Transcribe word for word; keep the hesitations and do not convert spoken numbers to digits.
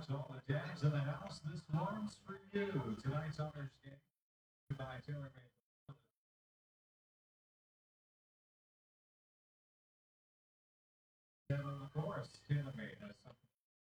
much, all the dads in the house. This one's for you. Tonight's honors game by TaylorMade. And of course, TaylorMade has